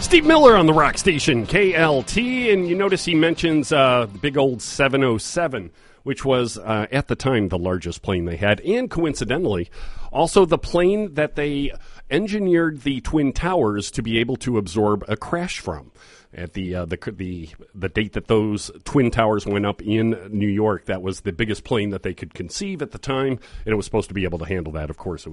Steve Miller on the rock station, KLT, and you notice he mentions the big old 707, which was, at the time, the largest plane they had, and coincidentally, also the plane that they engineered the Twin Towers to be able to absorb a crash from. At the date that those Twin Towers went up in New York, that was the biggest plane that they could conceive at the time, and it was supposed to be able to handle that. Of course, it